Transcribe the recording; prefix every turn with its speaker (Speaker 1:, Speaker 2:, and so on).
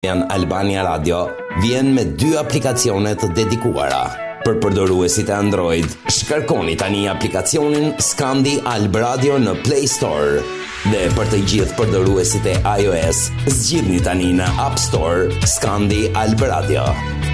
Speaker 1: Albania Radio vjen me 2 aplikacione të dedikuara. Për përdoruesit e Android, shkarkoni tani aplikacionin Skandi Alb Radio në Play Store. Dhe për të gjithë përdoruesit e iOS, zgjidhni tani në App Store Skandi Alb Radio.